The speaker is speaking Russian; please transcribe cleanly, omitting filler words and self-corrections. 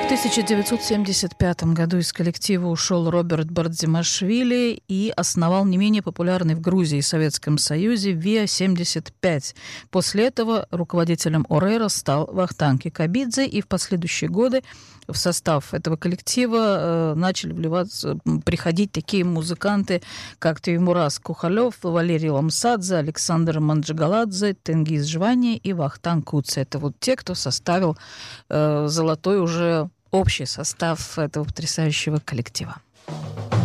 1975 году из коллектива ушел Роберт Бардзимашвили и основал не менее популярный в Грузии и Советском Союзе ВИА-75. После этого руководителем ОРЭРа стал Вахтанг Кикабидзе, и в последующие годы в состав этого коллектива начали приходить такие музыканты, как Теймураз Кухалев, Валерий Ламсадзе, Александр Манджигаладзе, Тенгиз Жвани и Вахтанг Куце. Это вот те, кто составил золотой уже общий состав этого потрясающего коллектива.